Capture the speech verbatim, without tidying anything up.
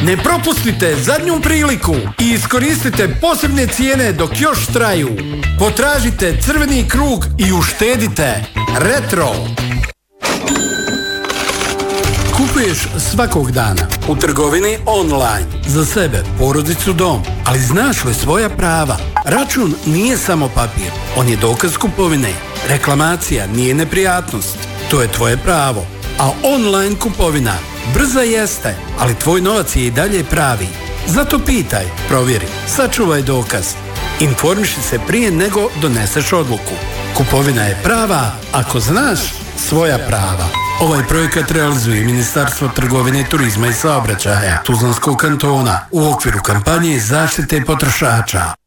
Ne propustite zadnju priliku i iskoristite posebne cijene dok još traju. Potražite crveni krug i uštedite. Retro. Kupuješ svakog dana u trgovini online. Za sebe, porodicu, dom. Ali znaš li svoja prava? Račun nije samo papir. On je dokaz kupovine. Reklamacija nije neprijatnost. To je tvoje pravo. A online kupovina brza jeste, ali tvoj novac je i dalje pravi. Zato pitaj, provjeri, sačuvaj dokaz. Informiši se prije nego doneseš odluku. Kupovina je prava ako znaš svoja prava. Ovaj projekat realizuje Ministarstvo trgovine, turizma i saobraćaja Tuzlanskog kantona u okviru kampanje zaštite potrošača.